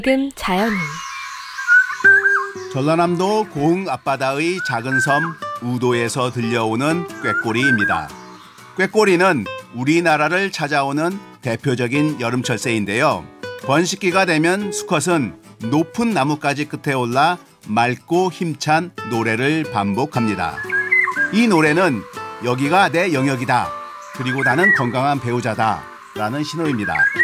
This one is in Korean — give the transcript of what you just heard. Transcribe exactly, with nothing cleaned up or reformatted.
지금 자연은 전라남도 고흥 앞바다의 작은 섬 우도에서 들려오는 꾀꼬리입니다. 꾀꼬리는 우리나라를 찾아오는 대표적인 여름철새인데요. 번식기가 되면 수컷은 높은 나뭇가지 끝에 올라 맑고 힘찬 노래를 반복합니다. 이 노래는 여기가 내 영역이다. 그리고 나는 건강한 배우자다. 라는 신호입니다.